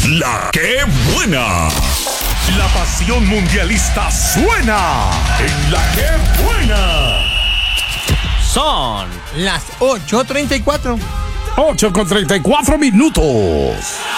La que buena. La pasión mundialista suena en La que buena. Son las 8:34. 8:34 minutos.